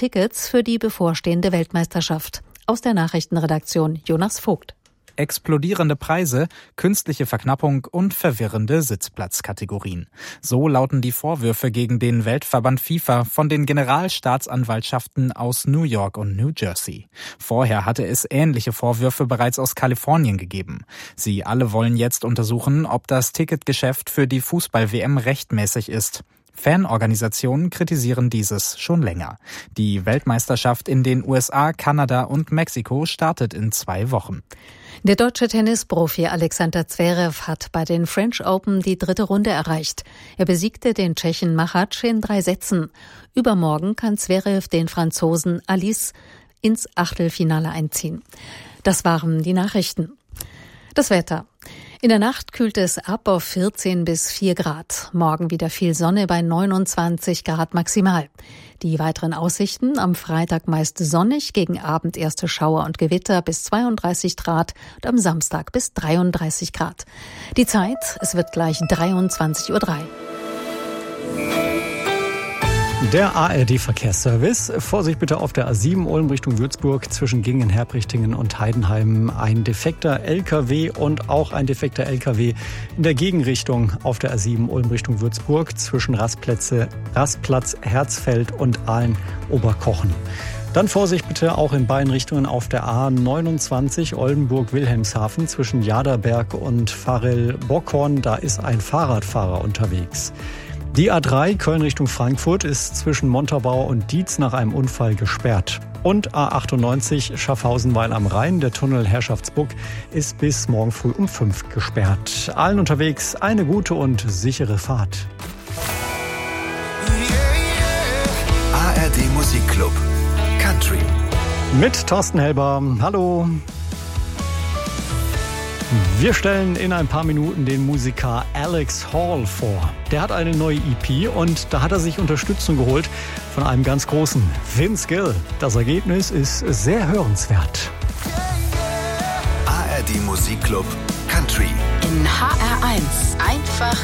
Tickets für die bevorstehende Weltmeisterschaft. Aus der Nachrichtenredaktion Jonas Vogt. Explodierende Preise, künstliche Verknappung und verwirrende Sitzplatzkategorien. So lauten die Vorwürfe gegen den Weltverband FIFA von den Generalstaatsanwaltschaften aus New York und New Jersey. Vorher hatte es ähnliche Vorwürfe bereits aus Kalifornien gegeben. Sie alle wollen jetzt untersuchen, ob das Ticketgeschäft für die Fußball-WM rechtmäßig ist. Fanorganisationen kritisieren dieses schon länger. Die Weltmeisterschaft in den USA, Kanada und Mexiko startet in 2 Wochen. Der deutsche Tennisprofi Alexander Zverev hat bei den French Open die 3. Runde erreicht. Er besiegte den Tschechen Machac in 3 Sätzen. Übermorgen kann Zverev den Franzosen Alice ins Achtelfinale einziehen. Das waren die Nachrichten. Das Wetter. In der Nacht kühlt es ab auf 14 bis 4 Grad. Morgen wieder viel Sonne bei 29 Grad maximal. Die weiteren Aussichten: am Freitag meist sonnig, gegen Abend erste Schauer und Gewitter bis 32 Grad und am Samstag bis 33 Grad. Die Zeit: es wird gleich 23:03 Uhr. Der ARD-Verkehrsservice. Vorsicht bitte auf der A7 Ulm Richtung Würzburg zwischen Gingen, Herbrichtingen und Heidenheim. Ein defekter LKW und auch ein defekter LKW in der Gegenrichtung auf der A7 Ulm Richtung Würzburg zwischen Rastplatz Herzfeld und Aalen-Oberkochen. Dann Vorsicht bitte auch in beiden Richtungen auf der A29 Oldenburg-Wilhelmshaven zwischen Jaderberg und Farel-Bockhorn. Da ist ein Fahrradfahrer unterwegs. Die A3 Köln Richtung Frankfurt ist zwischen Montabaur und Dietz nach einem Unfall gesperrt. Und A98 Schaffhausen-Weil am Rhein, der Tunnel Herrschaftsburg, ist bis morgen früh um 5 gesperrt. Allen unterwegs eine gute und sichere Fahrt. ARD Musikclub Country mit Thorsten Helber. Hallo. Wir stellen in ein paar Minuten den Musiker Alex Hall vor. Der hat eine neue EP und da hat er sich Unterstützung geholt von einem ganz großen, Vince Gill. Das Ergebnis ist sehr hörenswert. ARD Musikclub Country in HR1 einfach